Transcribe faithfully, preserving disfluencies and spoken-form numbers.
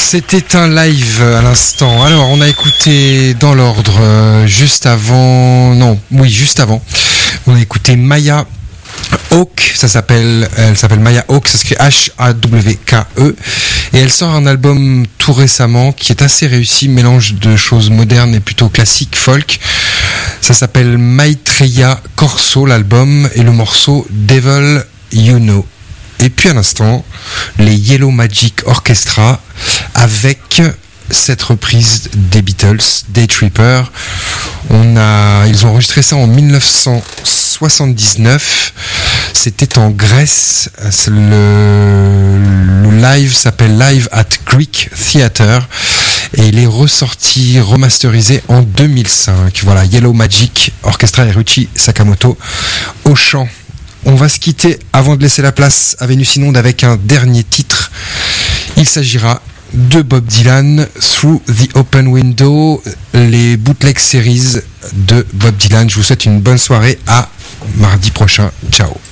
C'était un live à l'instant. Alors, on a écouté dans l'ordre euh, juste avant. Non, oui, juste avant. On a écouté Maya Hawke. Ça s'appelle, elle s'appelle Maya Hawke. Ça s'écrit H A W K E. Et elle sort un album tout récemment qui est assez réussi, mélange de choses modernes et plutôt classiques, folk. Ça s'appelle Maitreya Corso, l'album, et le morceau Devil You Know. Et puis à l'instant, les Yellow Magic Orchestra avec cette reprise des Beatles, Day Tripper. On a, ils ont enregistré ça en dix-neuf cent soixante-dix-neuf. C'était en Grèce. Le, le live s'appelle Live at Greek Theatre et il est ressorti, remasterisé en deux mille cinq. Voilà, Yellow Magic Orchestra et Ryuichi Sakamoto au chant. On va se quitter avant de laisser la place à Vénus Inonde avec un dernier titre. Il s'agira de Bob Dylan, Through the Open Window, les bootleg series de Bob Dylan. Je vous souhaite une bonne soirée, à mardi prochain. Ciao.